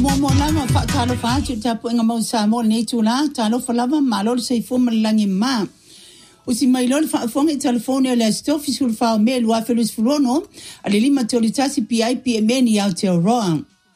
mo lama fa talo fa chu tapo nga mo sa mo ni tula talo fa lama malo se fu malangi ma usi mai lo fa fonga telefone le stofi sul fa mail wa felus fulono ale lima tolitasi PIP meni Aotearoa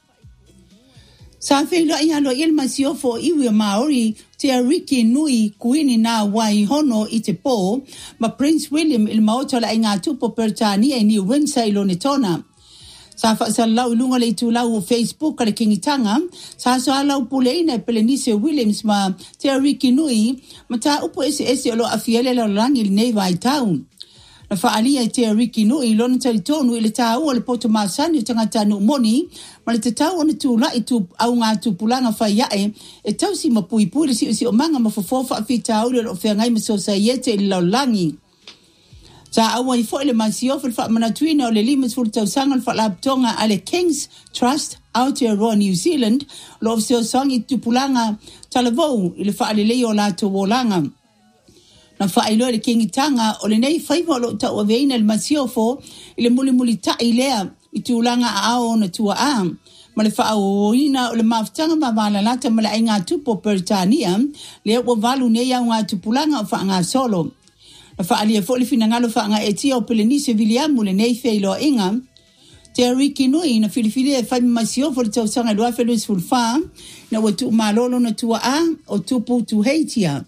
sa fe lo ia lo il masio fo iwi maori te Riki Nui kuini na wai hono i te po ma Prince William il maotola inga tupo pertania ni Windsor lo netona sa fa sa lau lunga le tu lau Facebook kale kingitanga sa so lau puleina Pelenise Williams ma te Riki Nui ma ta upo ese lo afiele lo langi nei vai town na fa alia te Riki Nui lo na tonu ile ta o le poto masani tangata no moni ma le tau ona tu la itu au nga tu pulanga fa yae e tau si mapuipuri si o manga mafofofa fita o lo fe ngai so sa yete lo langi sa awai fo le masio fa manatuina o le limas ful tau sangal fa laptonga ale Kings Trust Aotearoa New Zealand lo so sangi tu pulanga talavou ile fa ale leo la to wolanga na fa ilo le kingitanga o le nei faiva lo ta o veina le masio fo ile muli ta ilea itulanga ao na tua am ma le fa o ina o le maftanga ma bala lata ma le inga tupo pertania le o valu ne ya nga tupulanga fa nga solo na fa ali fo le finangalo fa nga etio Pelenise William le nei feilo inga te Riki Nui na filifili e fa masio fo le tau sanga doa felus fulfa na watu malolo na tua a o tupu tu heitia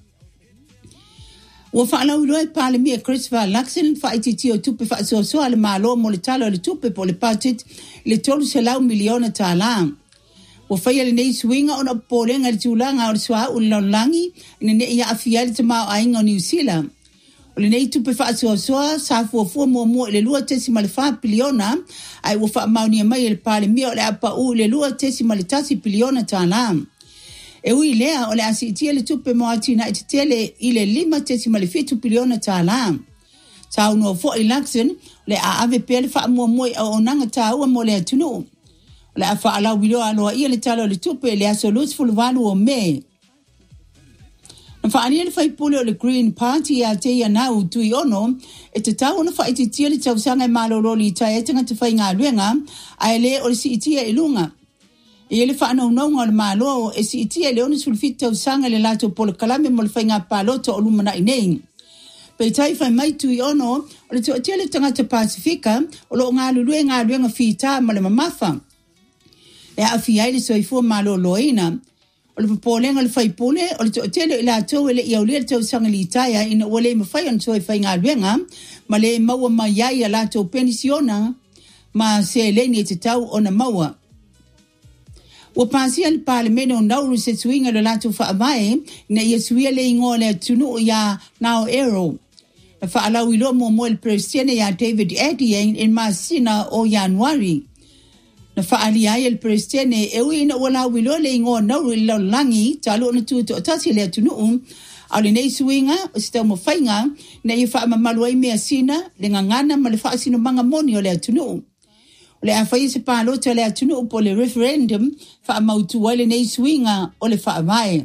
wa fa'alau loe pale mia Christopher Luxon fa'aititi o tupe fa'asoasoa le malo mo le talo le tupe po le patit le tolu se lau miliona tala. Wa fa'ia le nei suinga ona polenga le tulanga o le sua o le laulangi ina ne ia afia le tamao ainga o New Zealand. O le nei tupe fa'asoasoa sa fuafua mua le lua tesi ma le fa'a piliona ai wa fa'amaunia mai le pale mia o le apa u le lua tesi ma le tasi piliona tala. E ui lea o le asitia le tupe moatina i te tele i le 5.5 piliona tala. Sa unua fo i Luxon, le a ave pele wha mua moi au onanga ta ua mo le atunu. Le a wha alau wilo aloa ia le talo le tupe le aso lus fulwalu o me. Na wha ania le whaipule o le Green Party a te ia nau tui ono, e te tau na wha i te tia le tausanga i maloroli i tai etanga te whai ngā luenga, a le o le si itia i lunga. E le fa no le malo e si itia le ona sulfita usanga le lato polo kalame mo le fainga paloto o lumana inei. Pe tai fai mai tui ono o le toatia le tangata Pasifika o lo ngā luenga fita ma le mamafa. E a fiai le soifua malo loina. O le popolenga le faipule o le toatia le lato ele ia ulia le tausanga li itaya ina wale mawhai on soifai ngā luenga ma le maua maiai a lato penisiona ma se leni e te tau ona maua. Wa pasi al parlemento o nauru se suinga le lato whaavae na ia suia le ingo le tunu ya nao ero. Na whaalau ilo mo el presidente ya David Ediang in masina o Januari. Na whaali ai el presidente e ui ina wala wilo le ingo nauru ilo langi talo na tu to tasi le tunu au le nei suinga o sitau mo whainga na ia whaamamaluai mea sina le ngangana ma le whaasino manga moni o le tunu. Le a fai se palo te le atunu po le referendum fa mautu wale nei swinga o le fa mai.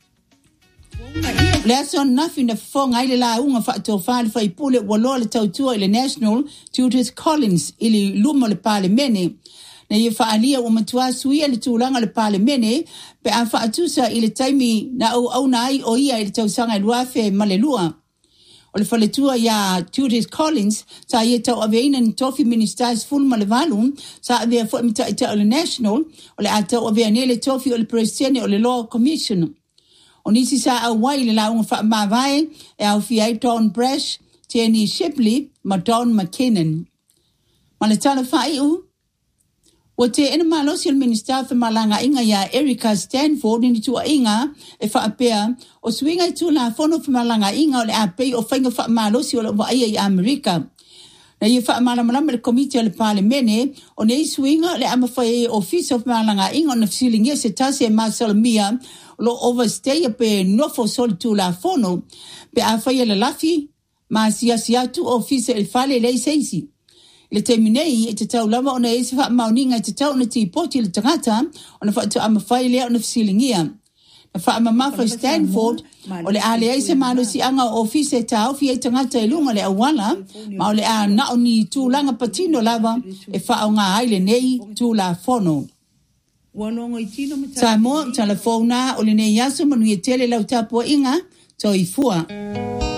Le ason nafi na fonga ile la unga fa to fa le fai pule walo le tautua ile National Tutors Collins ili lumo le parlemene. Na ye fa alia o matua suia le tulanga le parlemene pe a fa atusa ile taimi na au nai o ia ile tausanga luafe malelua. O le faletua ya Tutors Collins sa ia tau aveina ni tofi ministers full malevalu sa avea fo imita ita o le National o le atau avea nele tofi o le presidente o le Law Commission. O nisi sa awai le launga wha mawai e au fiai Don Brash, Jenny Shipley, ma Don McKinnon. Ma le tala whaiu o te ena malosi al minister fa malanga inga ya Erica Stanford ni tua inga e fa apea o swinga i tula fono fa malanga inga o le apei o whainga fa malosi o le waia i Amerika. Na ia fa malamalama le komiti o le parlemene o nei swinga le amawhai office of malanga inga o na fsilingia se tase e masalamia lo overstay pe nofo sol tula fono pe a whaia le lafi ma siasiatu office el fale le seisi. Le terminei e te tau lava ona e se wha mauninga e te tau na ti poti le tangata ona wha tu ama whailea ona fsilingia. Na wha ama mawha Stanford o le ale e se mano si anga o ofise e tau fi e tangata e lunga le awala ma o le a naoni tūlanga patino lava e wha o ngā aile nei tūla fono. Samoa telefona o le nei aso manuia tele lau tapo inga toi fua.